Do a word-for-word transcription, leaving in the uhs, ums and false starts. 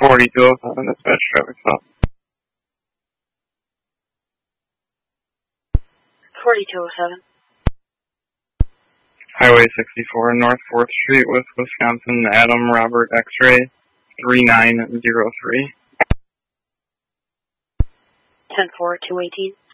forty-two oh seven, dispatch traffic stop. forty-two oh seven. Highway sixty-four, North fourth Street, West Wisconsin, Adam Robert X-ray, three nine zero three. ten four, two eighteen.